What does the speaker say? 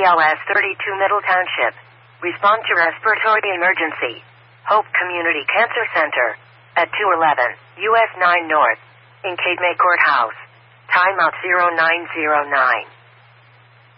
BLS 32 Middle Township. Respond to respiratory emergency. Hope Community Cancer Center. At 211 US 9 North. In Cape May Courthouse. Timeout 0909.